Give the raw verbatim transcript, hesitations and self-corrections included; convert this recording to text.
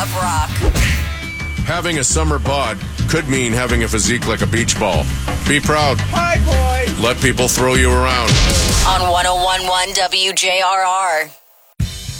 of rock. Having a summer bod could mean having a physique like a beach ball. Be proud. Hi, boy. Let people throw you around. On one oh one point one W J R R.